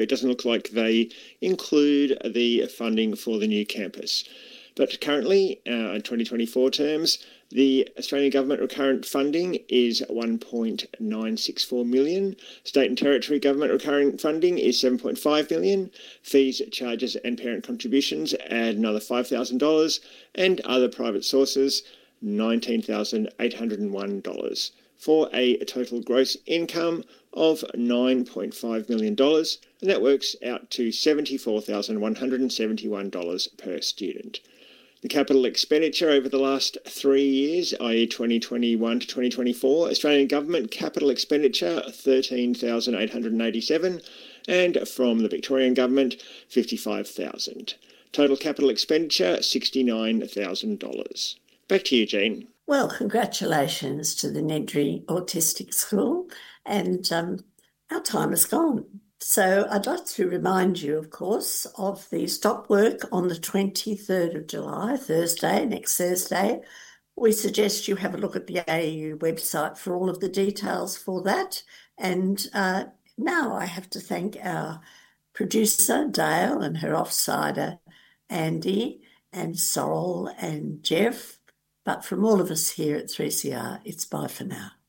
It doesn't look like they include the funding for the new campus. But currently, in 2024 terms, the Australian government recurrent funding is $1.964 million. State and territory government recurrent funding is $7.5 million. Fees, charges and parent contributions add another $5,000, and other private sources $19,801, for a total gross income of $9.5 million, and that works out to $74,171 per student. The capital expenditure over the last 3 years, i.e. 2021 to 2024, Australian government capital expenditure $13,887, and from the Victorian government $55,000. Total capital expenditure $69,000. Back to you, Jean. Well, congratulations to the Nedri Autistic School, and our time is gone. So I'd like to remind you, of course, of the stop work on the 23rd of July, Thursday, next Thursday. We suggest you have a look at the AU website for all of the details for that. And now I have to thank our producer, Dale, and her offsider, Andy, and Sorrel and Jeff. But from all of us here at 3CR, it's bye for now.